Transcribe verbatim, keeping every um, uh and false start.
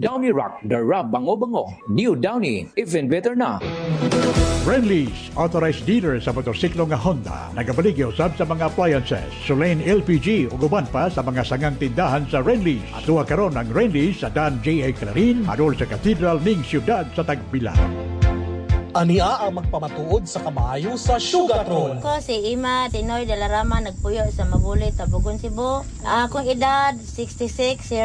Downy Rock, the rub bango-bango. New Downy, even better na. Friendly's, authorized dealer sa motorsiklo nga Honda, nagabaligyo sab sa mga appliances, Sulain L P G ug uban pa sa mga sangang tindahan sa Friendly's. Atuwa karon ang Friendly's sa Dan J A Clarin, adol sa Cathedral ning siyudad sa Tagbilaran. Ania ang magpamatuod sa kamayo sa Sugatron. Ko si Ima Tinoy de la Rama, nagpuyo sa Mabulit, Tabugon, Cebu. Akong edad sixty-six years